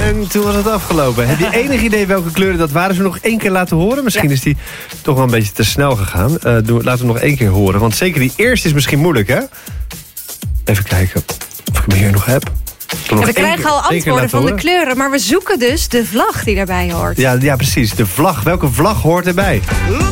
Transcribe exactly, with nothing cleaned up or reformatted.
En toen was het afgelopen. Heb je enig idee welke kleuren dat waren? Zullen we nog één keer laten horen? Misschien ja. is die toch wel een beetje te snel gegaan. Uh, doen, laten we nog één keer horen. Want zeker die eerste is misschien moeilijk, hè? Even kijken of ik hem hier nog heb. Ja, we krijgen keer, al antwoorden van horen. de kleuren, maar we zoeken dus de vlag die daarbij hoort. Ja, ja, precies. De vlag. Welke vlag hoort erbij?